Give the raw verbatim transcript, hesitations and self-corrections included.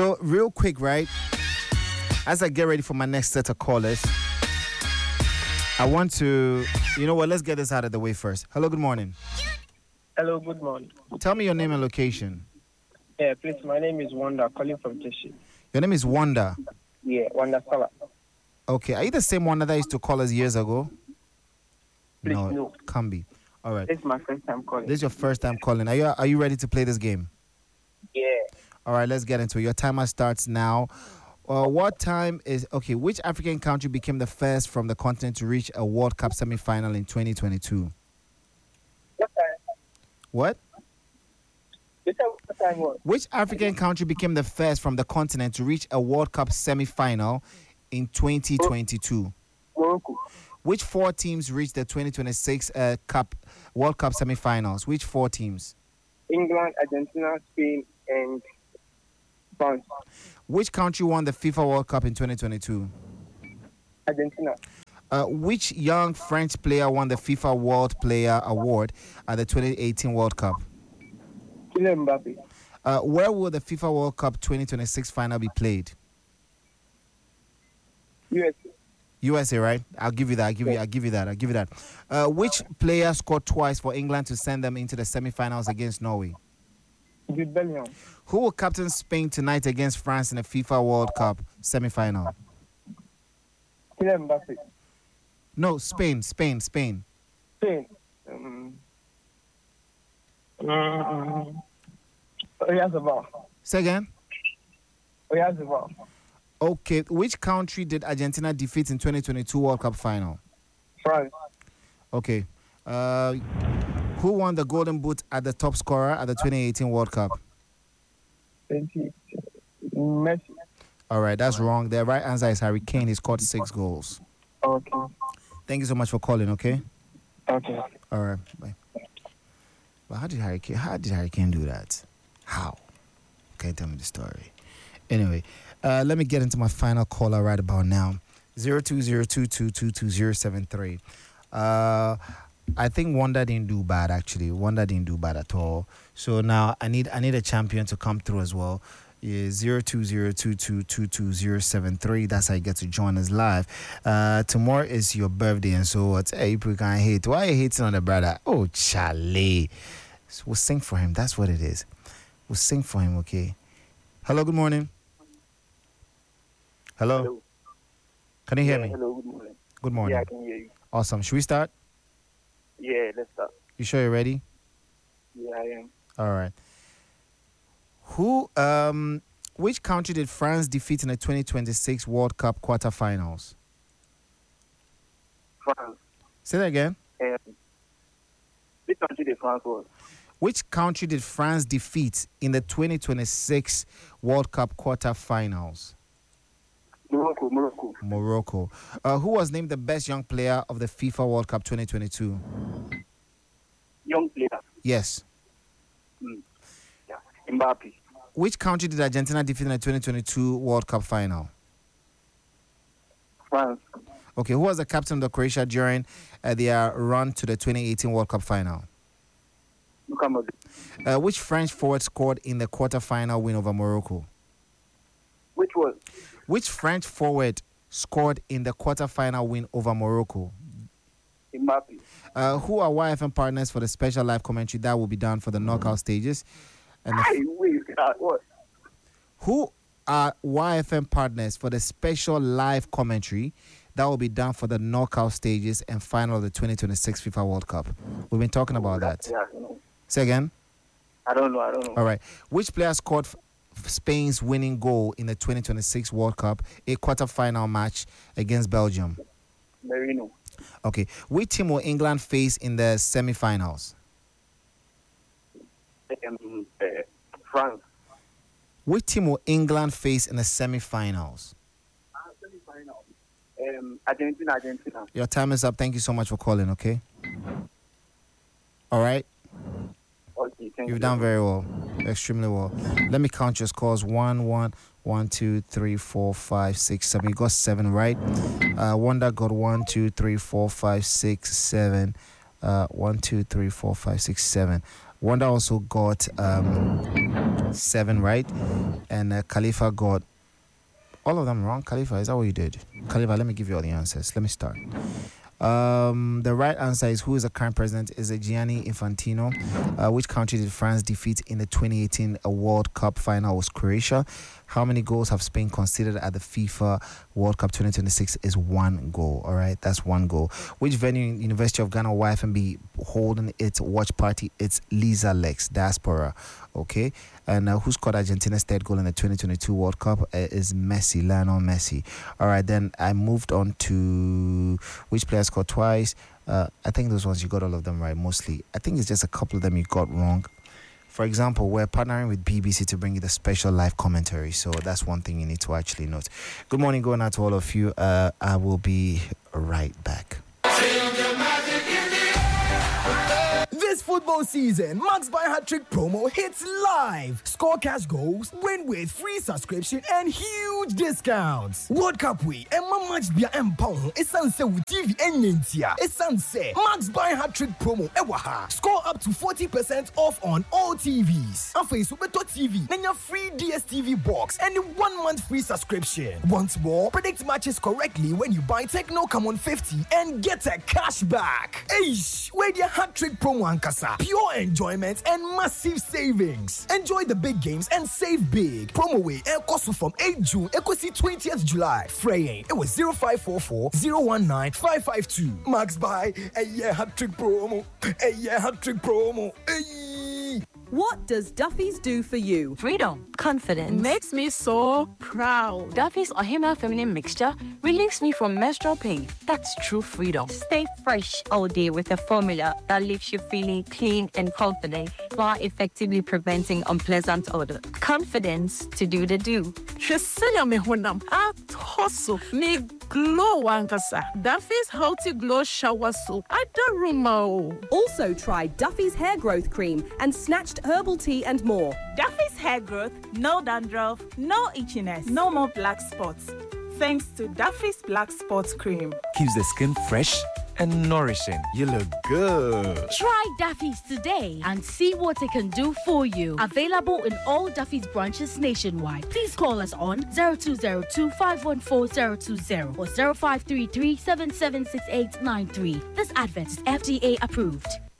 So, real quick, right? As I get ready for my next set of callers, I want to, you know what? Let's get this out of the way first. Hello, good morning. Hello, good morning. Tell me your name and location. Yeah, please, my name is Wanda, calling from Teshi. Your name is Wanda. Yeah, Wanda Sala. Okay, are you the same Wanda that used to call us years ago? Please, no, no. Can't be. All right. This is my first time calling. This is your first time calling. Are you are you ready to play this game? Yeah. All right, let's get into it. Your timer starts now. Uh, what time is okay? Which African country became the first from the continent to reach a World Cup semi-final in twenty twenty-two? What time? What? You said what time was? Which African country became the first from the continent to reach a World Cup semi-final in twenty twenty-two? Morocco. Which four teams reached the twenty twenty-six uh, Cup World Cup semi-finals? Which four teams? England, Argentina, Spain, and France. Which country won the FIFA World Cup in twenty twenty-two? Argentina. Uh, which young French player won the FIFA World Player Award at the twenty eighteen World Cup? Kylian Mbappe. Uh, where will the FIFA World Cup twenty twenty-six final be played? U S A. U S A, right? I'll give you that. I'll give you. I'll give you that. I'll give you that. Uh, which player scored twice for England to send them into the semi-finals against Norway? Jude Bellingham. Who will captain Spain tonight against France in the FIFA World Cup semi-final? Kylian Mbappe. No, Spain. Spain. Spain. Spain. Um, um, Oyarzabal. Say again. Oyarzabal. Okay. Which country did Argentina defeat in twenty twenty-two World Cup final? France. Okay. Uh, who won the Golden Boot at the top scorer at the twenty eighteen World Cup? twenty. Messi. All right, that's wrong. The right answer is Harry Kane. He scored six goals. Okay. Thank you so much for calling, okay? Okay. All right, bye. But how did Harry Kane, how did Harry Kane do that? How? Okay, tell me the story. Anyway, uh, let me get into my final caller right about now. zero two zero two two two two zero seven three. Uh, I think Wanda didn't do bad, actually. Wanda didn't do bad at all. So now I need I need a champion to come through as well. Yeah, zero two zero two two two two zero seven three. That's how you get to join us live. Uh, tomorrow is your birthday, and so what? Hey, people can't hate. Why are you hating on the brother? Oh, Charlie. So we'll sing for him. That's what it is. We'll sing for him, okay? Hello, good morning. Hello. Hello. Can you hear Yeah, me? hello, good morning. Good morning. Yeah, I can hear you. Awesome. Should we start? Yeah, let's start. You sure you're ready? Yeah, I am. All right. Who, um, which country did France defeat in the twenty twenty-six World Cup quarterfinals? France. Say that again. Um, which country did France was? Which country did France defeat in the twenty twenty-six World Cup quarterfinals? Morocco, Morocco. Morocco. Uh, who was named the best young player of the FIFA World Cup twenty twenty-two? Young player. Yes. Mm. Yeah. Mbappe. Which country did Argentina defeat in the twenty twenty-two World Cup final? France. Okay, who was the captain of the Croatia during uh, their run to the twenty eighteen World Cup final? Luka Modric. Uh, which French forward scored in the quarterfinal win over Morocco? Which was? Which French forward scored in the quarterfinal win over Morocco? Mbappe. Uh, who are Y F M partners for the special live commentary that will be done for the knockout stages? And the, Hey, wait, uh, what? who are Y F M partners for the special live commentary that will be done for the knockout stages and final of the twenty twenty-six FIFA World Cup? We've been talking about that. Yeah, I don't know. Say again. I don't know. I don't know. All right. Which player scored f- Spain's winning goal in the twenty twenty-six World Cup, a quarterfinal match against Belgium? Merino. Okay. Which team will England face in the semi-finals? Um, uh, France. Which team will England face in the semi-finals? Um, Argentina, Argentina. Your time is up. Thank you so much for calling, okay? All right. Okay, thank You've you. done very well. Extremely well. Let me count your scores. One, one, one, two, three, four, five, six, seven. You got seven, right? Uh, Wanda got one, two, three, four, five, six, seven. Uh, one, two, three, four, five, six, seven. Wanda also got um, seven right. And uh, Khalifa got all of them wrong. Khalifa, is that what you did? Khalifa, let me give you all the answers. Let me start. Um, the right answer is who is the current president? Is it Gianni Infantino? Uh, which country did France defeat in the twenty eighteen World Cup final? Was Croatia? How many goals have Spain conceded at the FIFA World Cup twenty twenty-six? Is one goal. All right, that's one goal. Which venue in University of Ghana will Y F M be holding its watch party? It's Lisa Lex Diaspora. Okay, and uh, who scored Argentina's third goal in the twenty twenty-two World Cup? Uh, is Messi, Lionel Messi. All right, then I moved on to which player scored twice. Uh, I think those ones you got all of them right, mostly. I think it's just a couple of them you got wrong. For example, we're partnering with B B C to bring you the special live commentary, so that's one thing you need to actually note. Good morning, going out to all of you. Uh, I will be right back. This football season, Max Buy Hat-Trick promo hits live. Score cash goals, win with free subscription and huge discounts. World Cup week, and my match bia empower. It's sunset with T V and Nintia. It's sunset. Max Buy Hat-Trick promo. Ewaha. Score up to forty percent off on all T Vs. And for Superto T V, then your free D S T V box and one month free subscription. Once more, predict matches correctly when you buy Techno Camon fifty and get a cash back. Eish, where the Hat-Trick promo and Kasa. Pure enjoyment and massive savings. Enjoy the big games and save big. Promo way air cost from eighth June, Ecosi twentieth July. Fraying, it was zero five four four, zero one nine, five five two. Max Buy, a year Hat-Trick promo. A year Hat-Trick promo. Ay. What does Duffy's do for you? Freedom, confidence. Makes me so proud. Duffy's Ohima feminine mixture relieves me from menstrual pain. That's true freedom. Stay fresh all day with a formula that leaves you feeling clean and confident while effectively preventing unpleasant odor. Confidence to do the do. Shesenya me honam. Atoso me glow wankasa. Duffy's healthy glow shower soap. I don't remember. Also try Duffy's hair growth cream and snatched herbal tea and more. Duffy's hair growth, no dandruff, no itchiness, no more black spots. Thanks to Duffy's Black Spots Cream. Keeps the skin fresh and nourishing. You look good. Try Duffy's today and see what it can do for you. Available in all Duffy's branches nationwide. Please call us on zero two zero two, five one four, zero two zero or zero five three three, seven seven six eight nine three. This advert is F D A approved.